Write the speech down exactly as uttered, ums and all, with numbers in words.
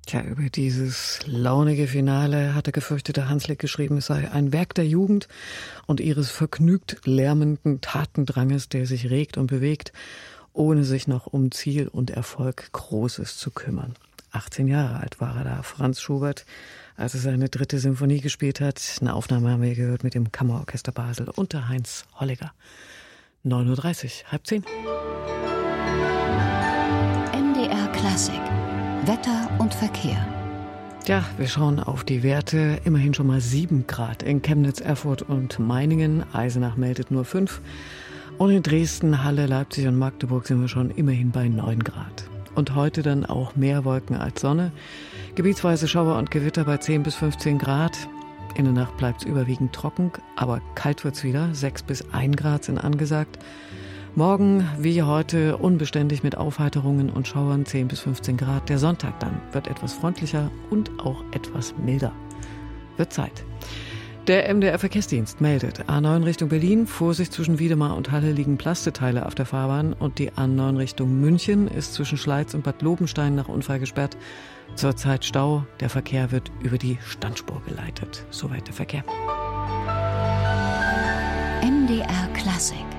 Tja, über dieses launige Finale hatte gefürchtete Hanslick geschrieben, es sei ein Werk der Jugend und ihres vergnügt lärmenden Tatendranges, der sich regt und bewegt, ohne sich noch um Ziel und Erfolg Großes zu kümmern. achtzehn Jahre alt war er da, Franz Schubert, als er seine dritte Symphonie gespielt hat. Eine Aufnahme haben wir gehört mit dem Kammerorchester Basel unter Heinz Holliger. neun Uhr dreißig, halb zehn. M D R Klassik. Wetter und Verkehr. Ja, wir schauen auf die Werte. Immerhin schon mal sieben Grad in Chemnitz, Erfurt und Meiningen. Eisenach meldet nur fünf. Und in Dresden, Halle, Leipzig und Magdeburg sind wir schon immerhin bei neun Grad. Und heute dann auch mehr Wolken als Sonne. Gebietsweise Schauer und Gewitter bei zehn bis fünfzehn Grad. In der Nacht bleibt es überwiegend trocken, aber kalt wird's wieder. sechs bis ein Grad sind angesagt. Morgen, wie heute, unbeständig mit Aufheiterungen und Schauern, zehn bis fünfzehn Grad. Der Sonntag dann wird etwas freundlicher und auch etwas milder. Wird Zeit. Der M D R-Verkehrsdienst meldet, A neun Richtung Berlin, Vorsicht zwischen Wiedemar und Halle liegen Plasteteile auf der Fahrbahn und die A neun Richtung München ist zwischen Schleiz und Bad Lobenstein nach Unfall gesperrt. Zurzeit Stau, der Verkehr wird über die Standspur geleitet. Soweit der Verkehr. M D R Klassik.